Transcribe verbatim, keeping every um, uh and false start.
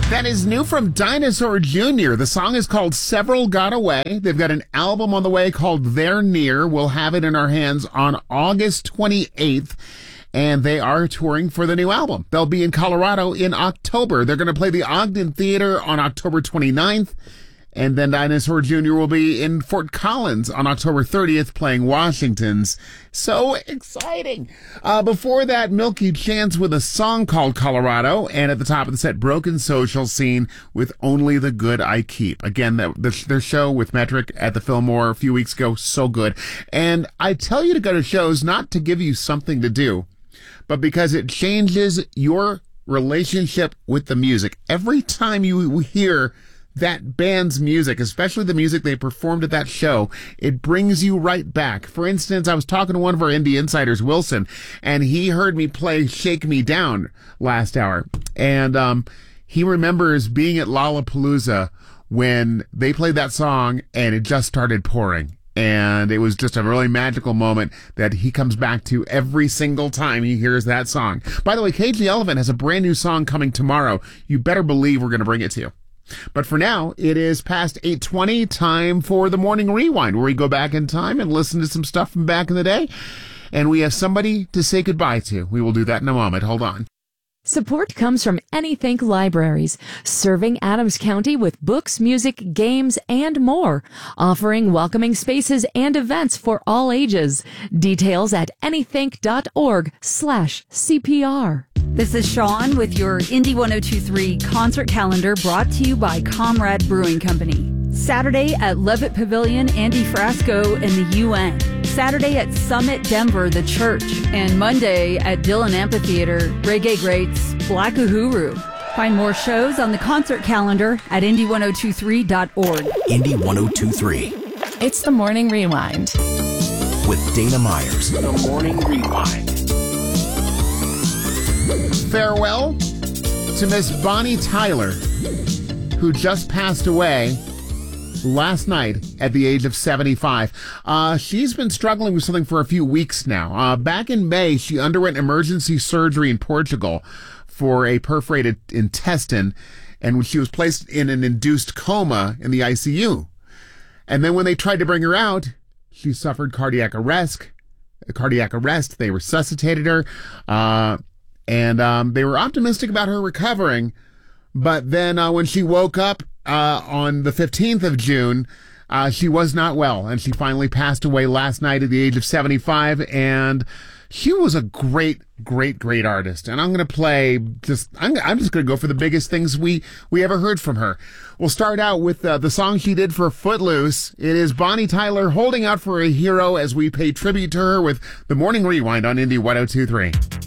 That is new from Dinosaur Junior The song is called Several Got Away. They've got an album on the way called They're Near. We'll have it in our hands on August twenty-eighth. And they are touring for the new album. They'll be in Colorado in October. They're going to play the Ogden Theater on October twenty-ninth. And then Dinosaur Junior will be in Fort Collins on October thirtieth playing Washington's. So exciting. Uh, before that, Milky Chance with a song called Colorado. And at the top of the set, Broken Social Scene with Only the Good I Keep. Again, the, the, their show with Metric at the Fillmore a few weeks ago, so good. And I tell you to go to shows not to give you something to do, but because it changes your relationship with the music. Every time you hear that band's music, especially the music they performed at that show, it brings you right back. For instance, I was talking to one of our indie insiders, Wilson, and he heard me play Shake Me Down last hour. And um, he remembers being at Lollapalooza when they played that song and it just started pouring. And it was just a really magical moment that he comes back to every single time he hears that song. By the way, Cage the Elephant has a brand new song coming tomorrow. You better believe we're going to bring it to you. But for now, it is past eight twenty, time for the Morning Rewind, where we go back in time and listen to some stuff from back in the day. And we have somebody to say goodbye to. We will do that in a moment. Hold on. Support comes from Anythink Libraries, serving Adams County with books, music, games, and more, offering welcoming spaces and events for all ages. Details at anythink.org slash CPR. This is Sean with your Indie one oh two point three concert calendar, brought to you by Comrade Brewing Company. Saturday at Levitt Pavilion, Andy Frasco and the U N. Saturday at Summit Denver, The Church. And Monday at Dillon Amphitheater, reggae greats Black Uhuru. Find more shows on the concert calendar at indie one oh two three dot org. Indie one oh two point three. It's the Morning Rewind with Dana Myers. The Morning Rewind. Farewell to Miss Bonnie Tyler, who just passed away last night at the age of seventy-five. Uh, she's been struggling with something for a few weeks now. Uh, back in May, she underwent emergency surgery in Portugal for a perforated intestine, and she was placed in an induced coma in the I C U. And then when they tried to bring her out, she suffered cardiac arrest. Cardiac arrest. They resuscitated her, uh, and um, they were optimistic about her recovering. But then uh, when she woke up uh, on the fifteenth of June, uh, she was not well, and she finally passed away last night at the age of seventy-five. And she was a great, great, great artist. And I'm going to play just, I'm, I'm just going to go for the biggest things we, we ever heard from her. We'll start out with uh, the song she did for Footloose. It is Bonnie Tyler holding out for a hero as we pay tribute to her with the Morning Rewind on Indie one oh two point three.